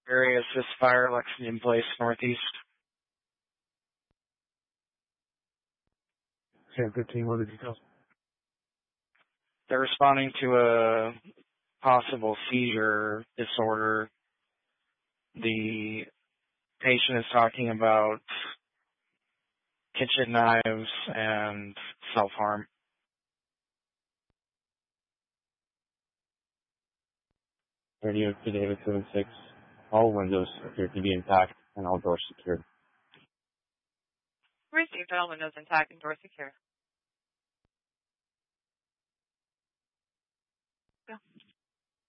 area is this fire, Lexington Place, Northeast. Okay, 15, what are the details? They're responding to a possible seizure disorder. The patient is talking about kitchen knives and self-harm. 30 to David 76. All windows appear to be intact and all doors secured. Received, all windows intact and doors secure.